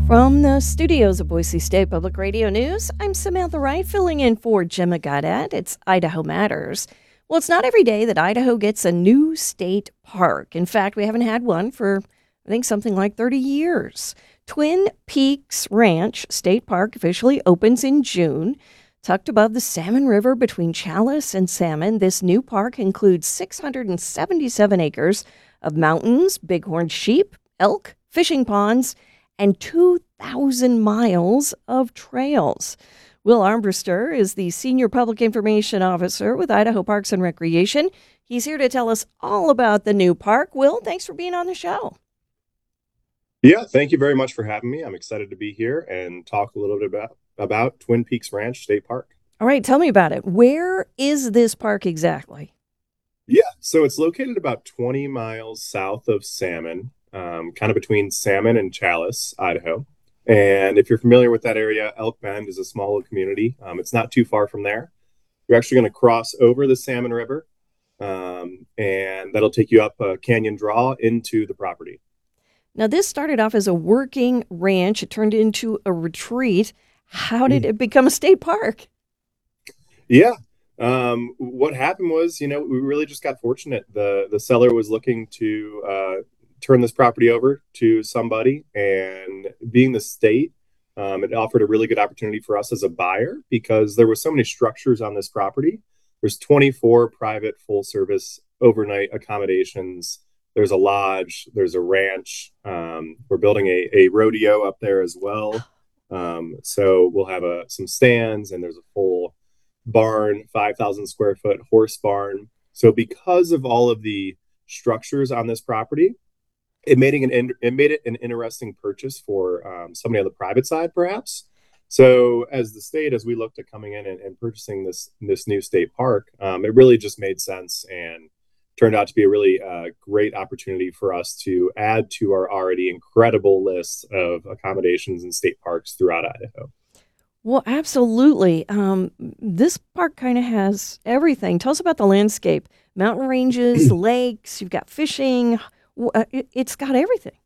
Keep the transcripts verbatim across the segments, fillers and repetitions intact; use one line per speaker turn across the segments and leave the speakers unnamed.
From the studios of Boise State Public Radio News, I'm Samantha Wright filling in for Gemma Goddard. It's Idaho Matters. Well, it's not every day that Idaho gets a new state park. In fact, we haven't had one for, I think, something like thirty years. Twin Peaks Ranch State Park officially opens in June. Tucked above the Salmon River between Chalice and Salmon, this new park includes six hundred seventy-seven acres of mountains, bighorn sheep, elk, fishing ponds, and two thousand miles of trails. Will Armbruster is the Senior Public Information Officer with Idaho Parks and Recreation. He's here to tell us all about the new park. Will, thanks for being on the show.
Yeah, thank you very much for having me. I'm excited to be here and talk a little bit about, about Twin Peaks Ranch State Park.
All right, tell me about it. Where is this park exactly?
Yeah, so it's located about twenty miles south of Salmon, um, kind of between Salmon and Chalice, Idaho. And if you're familiar with that area, Elk Bend is a small little community. Um, it's not too far from there. You're actually going to cross over the Salmon River, um, and that'll take you up a canyon draw into the property.
Now, this started off as a working ranch. It turned into a retreat. How did it become a state park?
Yeah. Um, what happened was, you know, we really just got fortunate. The the seller was looking to uh, turn this property over to somebody, and being the state, um, it offered a really good opportunity for us as a buyer because there were so many structures on this property. There's twenty-four private full service overnight accommodations. There's a lodge. There's a ranch. Um, we're building a, a rodeo up there as well. Um, so we'll have a, some stands, and there's a full barn, five thousand square foot horse barn. So because of all of the structures on this property, it made it an, it made it an interesting purchase for um, somebody on the private side, perhaps. So as the state, as we looked at coming in and, and purchasing this this new state park, um, it really just made sense and turned out to be a really uh, great opportunity for us to add to our already incredible list of accommodations and state parks throughout Idaho.
Well, absolutely. Um, this park kind of has everything. Tell us about the landscape. Mountain ranges, lakes, you've got fishing. W- uh, it, it's got everything.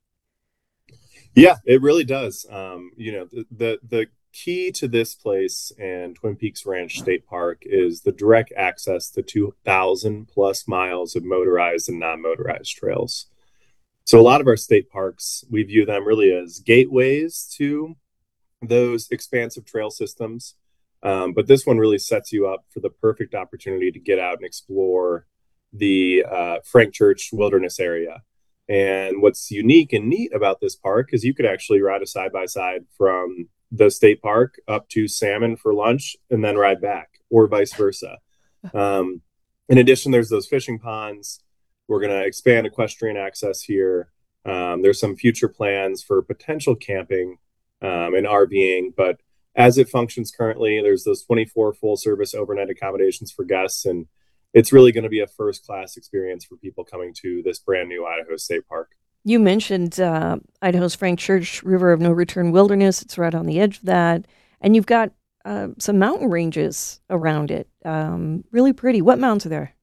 Yeah, it really does. Um, you know, the, the the key to this place and Twin Peaks Ranch State Park is the direct access to two thousand plus miles of motorized and non-motorized trails. So a lot of our state parks, we view them really as gateways to those expansive trail systems. Um, but this one really sets you up for the perfect opportunity to get out and explore the uh, Frank Church Wilderness area. And what's unique and neat about this park is you could actually ride a side by side from the state park up to Salmon for lunch and then ride back, or vice versa. Um, in addition, there's those fishing ponds. We're going to expand equestrian access here. Um, there's some future plans for potential camping um, and RVing, but as it functions currently, there's those twenty-four full service overnight accommodations for guests, and it's really going to be a first class experience for people coming to this brand new Idaho State Park.
You mentioned uh, Idaho's Frank Church River of No Return Wilderness. It's right on the edge of that. And you've got uh, some mountain ranges around it. Um, really pretty. What mountains are there?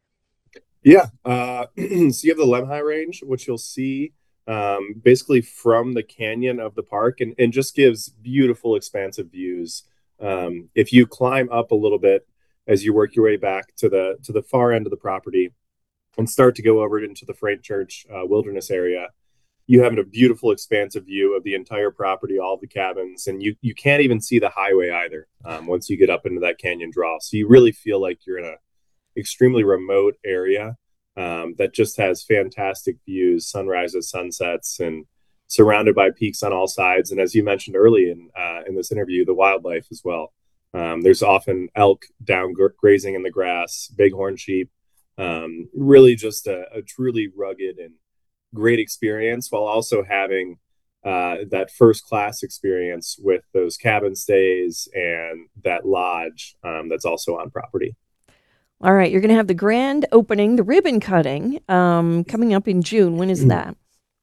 Yeah, uh, so you have the Lemhi Range, which you'll see um, basically from the canyon of the park, and, and just gives beautiful, expansive views. Um, if you climb up a little bit as you work your way back to the to the far end of the property and start to go over into the Frank Church uh, Wilderness area, you have a beautiful, expansive view of the entire property, all the cabins, and you you can't even see the highway either um, once you get up into that canyon draw. So you really feel like you're in a extremely remote area um, that just has fantastic views, sunrises, sunsets, and surrounded by peaks on all sides. And as you mentioned early in uh, in this interview, the wildlife as well. Um, there's often elk down gr- grazing in the grass, bighorn sheep. Um, really, just a, a truly rugged and great experience, while also having uh, that first class experience with those cabin stays and that lodge um, that's also on property.
All right, you're going to have the grand opening, the ribbon cutting, um, coming up in June. When is that?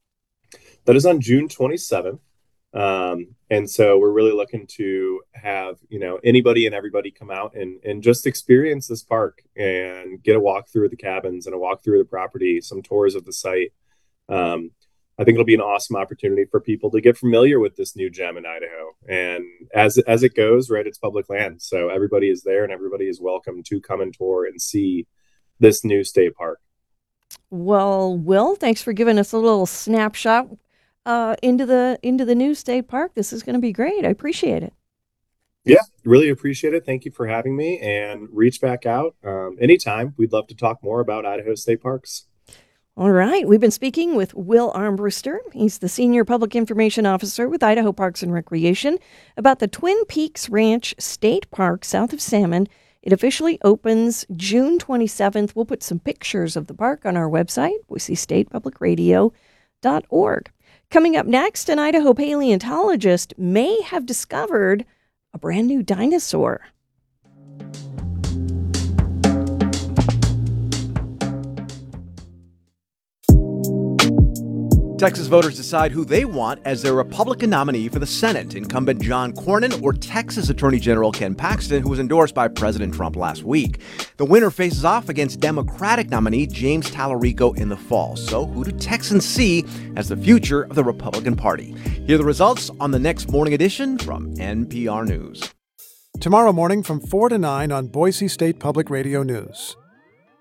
That is on June twenty-seventh. Um, and so we're really looking to have, you know, anybody and everybody come out and, and just experience this park and get a walk through the cabins and a walk through the property, some tours of the site. Um, I think it'll be an awesome opportunity for people to get familiar with this new gem in Idaho. And as as it goes, right, it's public land, so everybody is there and everybody is welcome to come and tour and see this new state park.
Well, Will, thanks for giving us a little snapshot uh, into the into the new state park. This is going to be great. I appreciate it.
Yeah, really appreciate it. Thank you for having me, and reach back out um, anytime. We'd love to talk more about Idaho state parks.
All right. We've been speaking with Will Armbruster. He's the Senior Public Information Officer with Idaho Parks and Recreation about the Twin Peaks Ranch State Park south of Salmon. It officially opens June twenty-seventh. We'll put some pictures of the park on our website, boise state public radio dot org. Coming up next, an Idaho paleontologist may have discovered a brand new dinosaur.
Texas voters decide who they want as their Republican nominee for the Senate. Incumbent John Cornyn or Texas Attorney General Ken Paxton, who was endorsed by President Trump last week. The winner faces off against Democratic nominee James Tallarico in the fall. So who do Texans see as the future of the Republican Party? Here are the results on the next Morning Edition from N P R News.
Tomorrow morning from four to nine on Boise State Public Radio News.